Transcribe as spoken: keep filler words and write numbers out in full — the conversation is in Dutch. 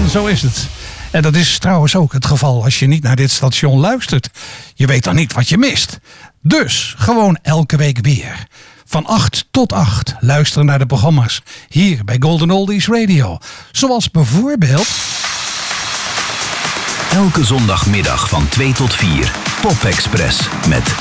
En zo is het. En dat is trouwens ook het geval als je niet naar dit station luistert. Je weet dan niet wat je mist. Dus gewoon elke week weer. Van acht tot acht luisteren naar de programma's hier bij Golden Oldies Radio. Zoals bijvoorbeeld... Elke zondagmiddag van twee tot vier. Pop Express met